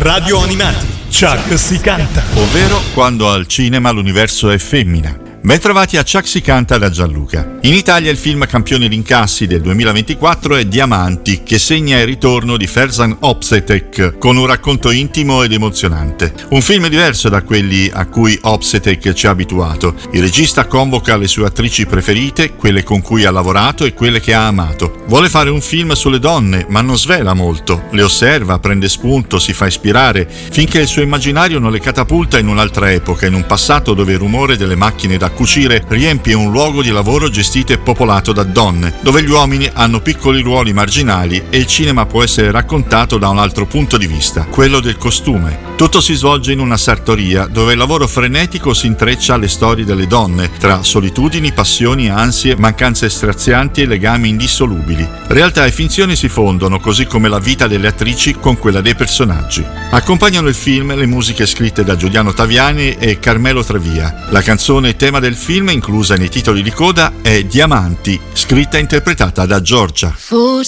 Radio Animati, Chuck si canta. Ovvero quando al cinema l'universo è femmina. Bentrovati a Chuck si canta da Gianluca. In Italia il film campione di incassi del 2024 è Diamanti, che segna il ritorno di Ferzan Opsetek con un racconto intimo ed emozionante. Un film diverso da quelli a cui Opsetek ci ha abituato. Il regista convoca le sue attrici preferite, quelle con cui ha lavorato e quelle che ha amato. Vuole fare un film sulle donne, ma non svela molto. Le osserva, prende spunto, si fa ispirare, finché il suo immaginario non le catapulta in un'altra epoca, in un passato dove il rumore delle macchine da cucire riempie un luogo di lavoro gestito e popolato da donne, dove gli uomini hanno piccoli ruoli marginali e il cinema può essere raccontato da un altro punto di vista, quello del costume. Tutto si svolge in una sartoria dove il lavoro frenetico si intreccia alle storie delle donne, tra solitudini, passioni, ansie, mancanze strazianti e legami indissolubili. Realtà e finzioni si fondono, così come la vita delle attrici con quella dei personaggi. Accompagnano il film le musiche scritte da Giuliano Taviani e Carmelo Trevia. La canzone tema del film, inclusa nei titoli di coda, è Diamanti, scritta e interpretata da Giorgia.